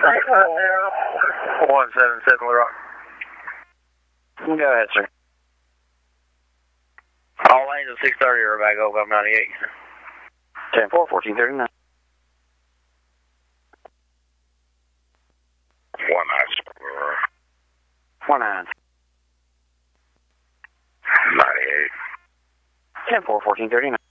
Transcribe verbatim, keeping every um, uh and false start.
one seven seven Little Rock. Go ahead, sir. All lanes at six thirty are back over five ninety-eight. ten four, fourteen thirty-nine. One nine. One nine. ninety-eight. ten four, fourteen thirty-nine.